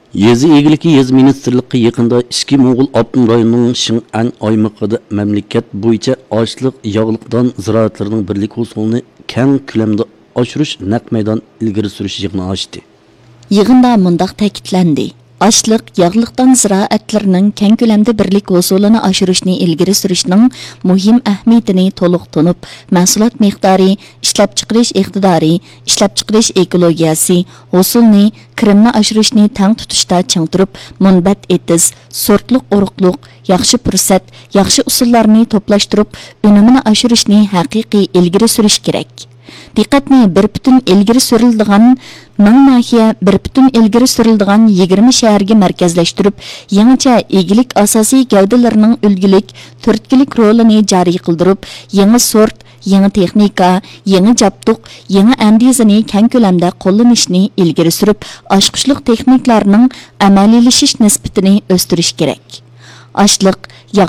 Yezi egiliki yez ministerliği yakında İşki Moğol Abdun rayonunun Şin'an aymaqıda memleket boyunca açlıq, yağlıqdan ziraatlarının birlik usulunu keng külemde aşırış naq meydan ilgiri sürüş yığını açtı. Yığında mundaq ta'kidlandi. Açlıq, yağlıqdan ziraatlarının keng külemde birlik usulunu aşırışını ilgiri sürüşünün muhim ahmiyetini toluq tonup, mahsulat miqdari, işlep çıqırış iqtidari, işlep çıqırış ekologiyasi, usulni, kirimni aşırışını tang tutuşta çıngturup, munbat etiz, sortluq uruqluq, yaxşı fursat, yaxşı usullarını toplaştırıp, önümünü aşırışını haqiqi ilgiri sürüş gerek. Diqqatni bir bütün ilgiri sürüldüğün Mangnahiya bir bütün ilgiri sürüldüğün 20 şəhərge mərkəzləşdirib, yeniçə egilik asasi gövdələrinin ülgülük, törtkilik rolunu cari qıldırıb, yeni sort, yeni texnika, yeni jabduq, yeni əndizini kən köləmdə qollanışını ilgiri sürüb, aşqışlıq texniklarının əməliləşiş nisbətini östürüş gerek. Aşlıq,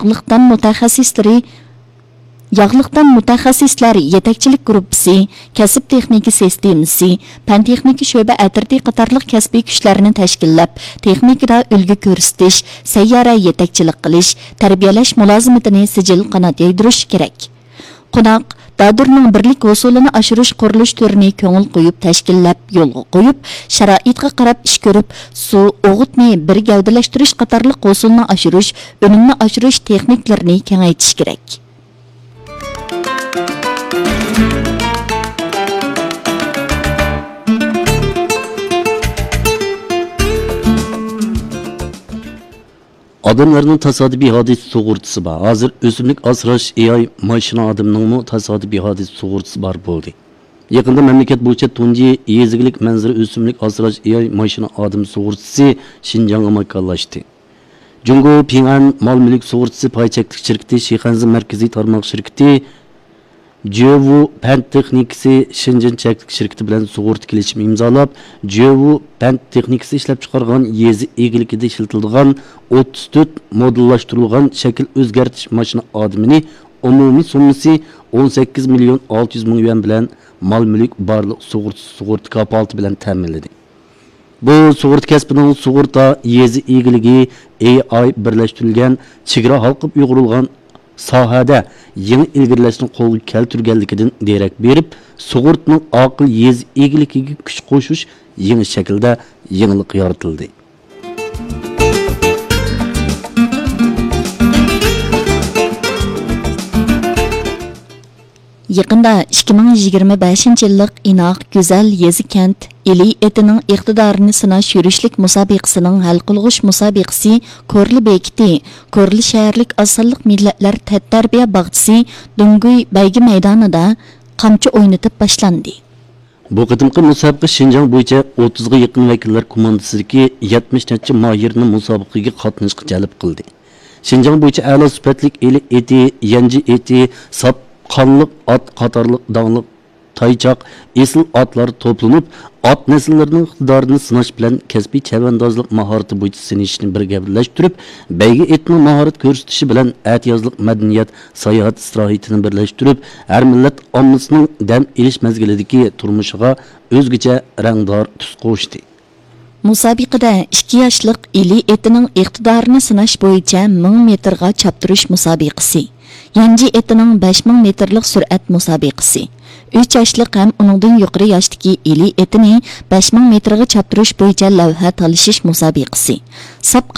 Yağlıqdan mutaxassislar yetakchilik gruppasi, kasb texnika sistemasi, pan texnika şöbə ətirdi qatarlıq kasbiy kuchlarni tashkillab, texnikada ulgu ko'rsatish, sayyora yetakchilik qilish, tarbiyalash mulozimatini sijil qanot yaydirish kerak. Qonaq Dadurning birlik usulini aşırış qurilish turini ko'ngil qo'yib tashkillab, yo'lga qo'yib, sharoitga qarab ish ko'rib, suv, o'g'itni bir gavdalashtirish qatarlıq usulni aşırış, unumni aşırış texniklarini kengaytish kerak. Adamlarının tasadifi hadis soğurtusu var. Hazır ösümlük asraş AI maşina adamının mu tasadifi hadis soğurtusu var buldu. Yakında memleket boyunca tunci yezigilik menziri ösümlük asraş AI maşina adam soğurtusu Şinjan'a makallaştı. Jungo Ping'an mal mülk soğurtusu payçaklık şirketi Şihanzı Merkezi Tarmak şirketi Jevu Pen Texnikisi Şinjan çeklik şirketi bilen soğurt kelişimi imzalap, Jevu Pen Texnikisi işlep çıkargan yezi egilikide işletildiğen 34 modullaştırılgan şekil özgertiş maşina adımını umumi summasi 18 milyon 600 bin yuan bilen mal mülk barlık soğurt kapaltı bilen teminledi. Bu soğurt kesbinin soğurta yezi egiligi AI birleştirilgen çigira halkıp yoğurulgan sahada yeni ilgirleşini qo'lga keltirganligidan derak berib, sug'urtning aql yez egiligiga kuch qo'shish yangi shaklda yangilik yaratildi. Yaqında 2025 yillik inoq go'zal yezi kent eli etining iqtidorini sinash yurishlik musobaqasining hal qilg'ish musobaqasi Ko'rli bekiti, Ko'rli shaharlik asonliq millatlar tarbiya bog'chisi Dunguy baygi maydonida qamchi o'ynatib boshlandi. Bu qadimki musobaqa Şinjan bo'yicha 30 ga yaqin vakillar komandasidagi 70 necha mohirni musobaqaga qatnashga jalb qildi. Şinjan bo'yicha a'lo sifatli eli eti, yangi eti, sap qanlıq at qatarlıq dağlıq tayçaq esil atlar toplanıp at nesillerinin iqtidarini sınash bilan kasbiy chavandozlik mahorati bo'yicha sinishni birga birlashtirib, baygi etning mahorat ko'rsatishi bilan atiyozlik madaniyat sayohat istrohatini birlashtirib, har millat ommasining dam elish mezgilidagi turmushiga o'zgacha rangdor tus qo'shdi. Musobaqada 2 yoshlik eli etining iqtidorini sinash bo'yicha 1000 metrga chaptirish musobaqasi, yangi etining 5000 metrlik sur'at musobaqasi, 3 yoshlik ham uningdan yuqori yoshdagi eli etini 5000 metrga chaptirish bo'yicha lavha talashish musobaqasi,